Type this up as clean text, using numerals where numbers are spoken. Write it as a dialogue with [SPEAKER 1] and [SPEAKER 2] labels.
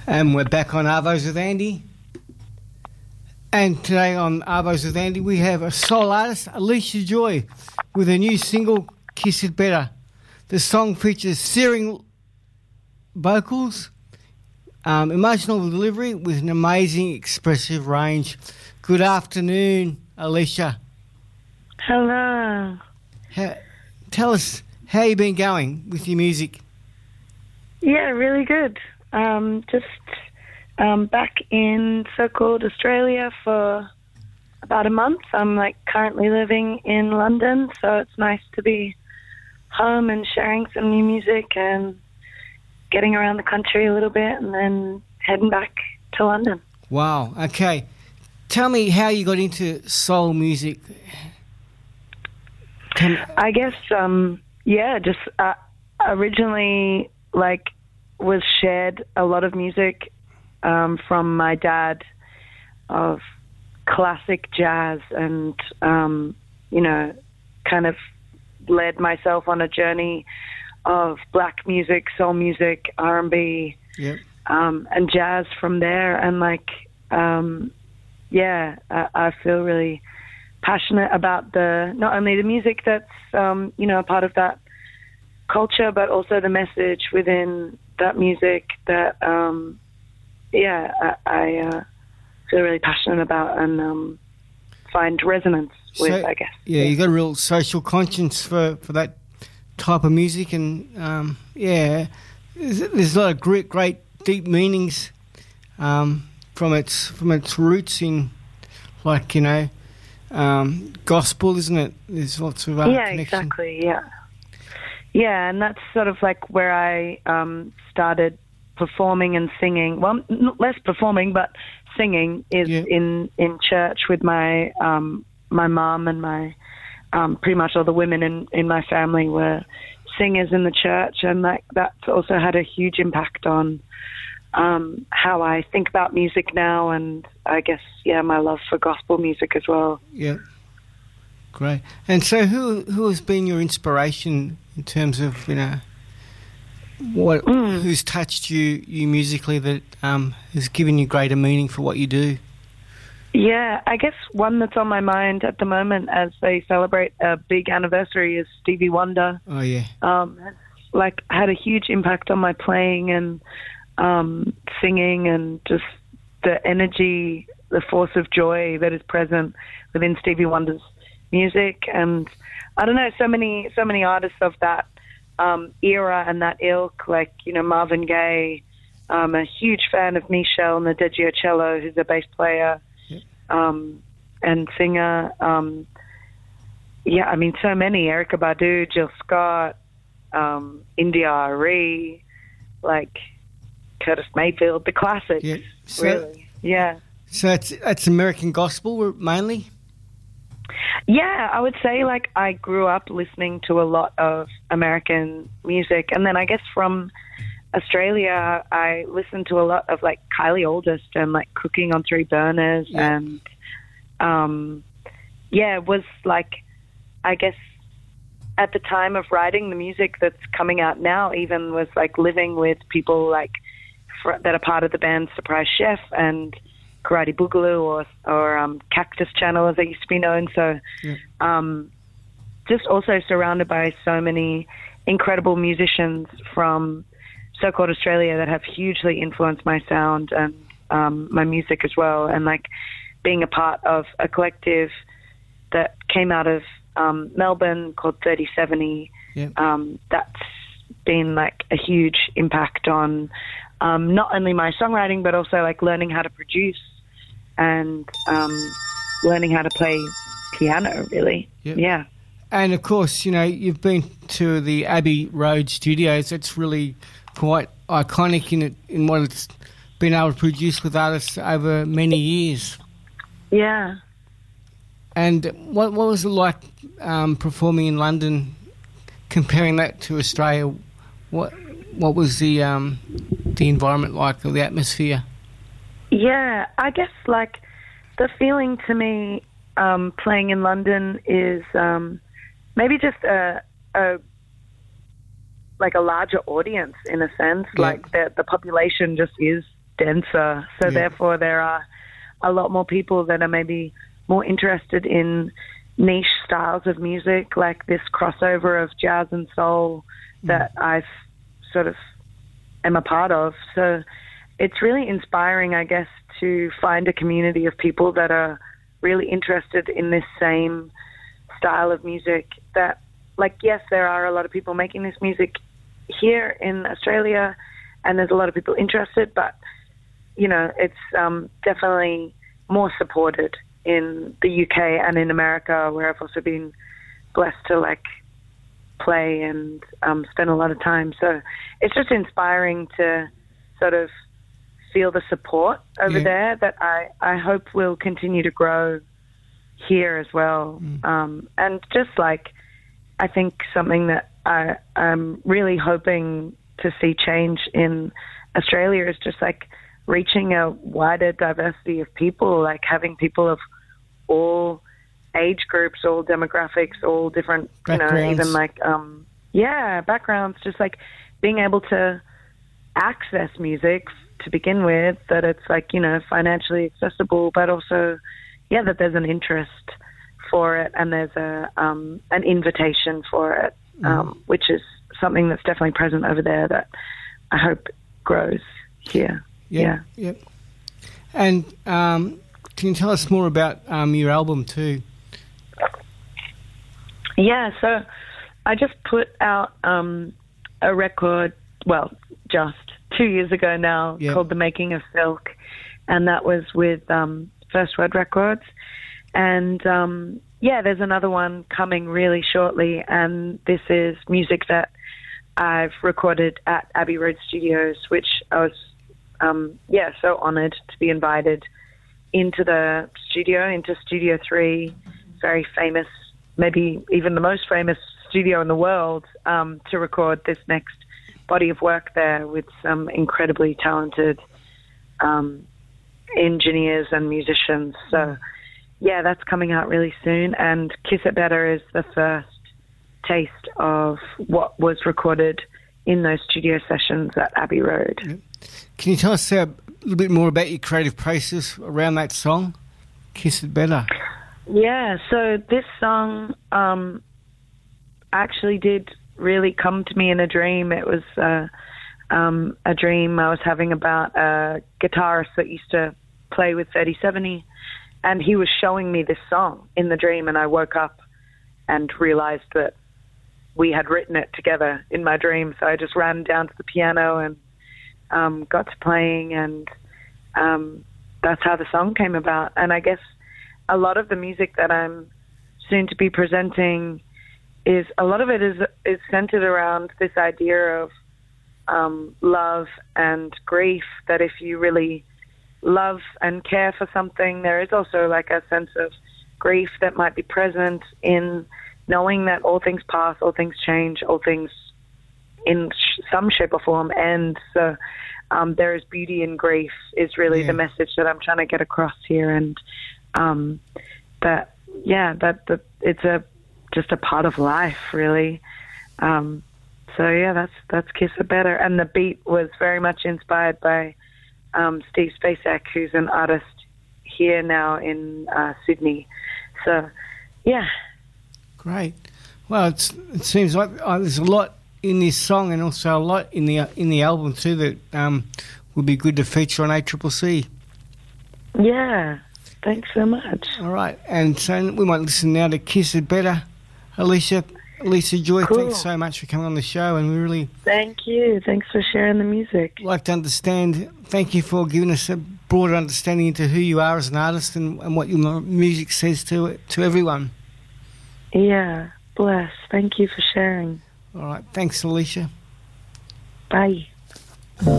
[SPEAKER 1] And we're back on Arvos with Andy. And today on Arvos with Andy, we have a soul artist, Alicia Joy, with her new single, Kiss It Better. The song features searing vocals, emotional delivery with an amazing expressive range. Good afternoon, Alicia.
[SPEAKER 2] Hello.
[SPEAKER 1] Tell us how you've been going with your music.
[SPEAKER 2] Yeah, really good. Just back in so-called Australia for about a month. I'm currently living in London, so it's nice to be home and sharing some new music and getting around the country a little bit and then heading back to London.
[SPEAKER 1] Wow, okay. Tell me how you got into soul music.
[SPEAKER 2] I guess, just originally, was shared a lot of music from my dad of classic jazz and, kind of led myself on a journey of black music, soul music, R&B,
[SPEAKER 1] yep.
[SPEAKER 2] And jazz from there. And I feel really passionate about not only the music that's, a part of that culture, but also the message within that music that, I feel really passionate about and find resonance with, I guess.
[SPEAKER 1] Yeah, you got a real social conscience for that type of music, and there's a lot of great deep meanings from its roots in, gospel, isn't it? There's lots of connection.
[SPEAKER 2] Exactly. Yeah, and that's sort of where I started performing and singing. Well, less performing, but singing is in church with my my mom and my pretty much all the women in my family were singers in the church, and that's also had a huge impact on how I think about music now, and I guess my love for gospel music as well.
[SPEAKER 1] Yeah, great. And so, who has been your inspiration in terms of who's touched you musically that has given you greater meaning for what you do?
[SPEAKER 2] Yeah, I guess one that's on my mind at the moment as they celebrate a big anniversary is Stevie Wonder.
[SPEAKER 1] Oh yeah,
[SPEAKER 2] has had a huge impact on my playing and singing, and just the energy, the force of joy that is present within Stevie Wonder's music. And I don't know, so many artists of that era and that ilk, Marvin Gaye. I'm a huge fan of Michelle Nadeggiacello, who's a bass player and singer. So many. Erykah Badu, Jill Scott, India Arie, Curtis Mayfield, the classics. Yeah. Really. Yeah.
[SPEAKER 1] So it's American gospel mainly?
[SPEAKER 2] Yeah, I would say I grew up listening to a lot of American music, and then I guess from Australia I listened to a lot of Kylie Oldest and Cooking on Three Burners, and it was I guess at the time of writing the music that's coming out now, even was living with people that are part of the band Surprise Chef and Karate Boogaloo or Cactus Channel, as they used to be known. So just also surrounded by so many incredible musicians from so-called Australia that have hugely influenced my sound and my music as well. And being a part of a collective that came out of Melbourne called 3070, that's been a huge impact on not only my songwriting, but also learning how to produce and learning how to play piano, really.
[SPEAKER 1] Yep.
[SPEAKER 2] Yeah.
[SPEAKER 1] And, of course, you've been to the Abbey Road studios. It's really quite iconic in what it's been able to produce with artists over many years.
[SPEAKER 2] Yeah.
[SPEAKER 1] And what was it like performing in London, comparing that to Australia? What was the environment like, or the atmosphere?
[SPEAKER 2] Yeah, I guess the feeling to me playing in London is maybe just a larger audience in a sense. Yeah. The population just is denser. So therefore there are a lot more people that are maybe more interested in niche styles of music, like this crossover of jazz and soul that I sort of am a part of. So it's really inspiring, I guess, to find a community of people that are really interested in this same style of music. That, like, yes, there are a lot of people making this music here in Australia, and there's a lot of people interested, but, you know, it's definitely more supported in the UK and in America, where I've also been blessed to, like, play and spend a lot of time. So it's just inspiring to sort of feel the support over there that I hope will continue to grow here as well. And just, like, I think something that I'm really hoping to see change in Australia is just, like, reaching a wider diversity of people, like having people of all age groups, all demographics, all different, you know, even like, backgrounds, just like being able to access music to begin with, that it's like, you know, financially accessible, but also, that there's an interest for it and there's an invitation for it, which is something that's definitely present over there that I hope grows here. Yeah.
[SPEAKER 1] And can you tell us more about your album too?
[SPEAKER 2] Yeah, so I just put out a record, well, just 2 years ago now, called The Making of Silk, and that was with First Word Records. And there's another one coming really shortly, and this is music that I've recorded at Abbey Road Studios, which I was so honoured to be invited into the studio, into Studio 3, very famous, maybe even the most famous studio in the world, to record this next body of work there with some incredibly talented engineers and musicians. So, that's coming out really soon. And Kiss It Better is the first taste of what was recorded in those studio sessions at Abbey Road.
[SPEAKER 1] Can you tell us a little bit more about your creative process around that song, Kiss It Better?
[SPEAKER 2] Yeah, so this song actually did really come to me in a dream. It was a dream I was having about a guitarist that used to play with 3070, and he was showing me this song in the dream, and I woke up and realized that we had written it together in my dream. So I just ran down to the piano and got to playing, and that's how the song came about. And I guess a lot of the music that I'm soon to be presenting is, a lot of it is centered around this idea of love and grief, that if you really love and care for something, there is also like a sense of grief that might be present in knowing that all things pass, all things change, all things in some shape or form end. So there is beauty in grief is really the message that I'm trying to get across here. And that it's just a part of life, really. That's Kiss It Better. And the beat was very much inspired by Steve Spacek, who's an artist here now in Sydney. So,
[SPEAKER 1] Great. Well, it seems like there's a lot in this song, and also a lot in the album too, that would be good to feature on ACCC.
[SPEAKER 2] Yeah, thanks so much.
[SPEAKER 1] All right, and so we might listen now to Kiss It Better. Alicia Joy,
[SPEAKER 2] cool.
[SPEAKER 1] Thanks so much for coming on the show, and we really...
[SPEAKER 2] Thank you. Thanks for sharing the music.
[SPEAKER 1] Like to understand, thank you for giving us a broader understanding into who you are as an artist and what your music says to everyone.
[SPEAKER 2] Yeah, bless. Thank you for sharing.
[SPEAKER 1] All right, thanks, Alicia.
[SPEAKER 2] Bye.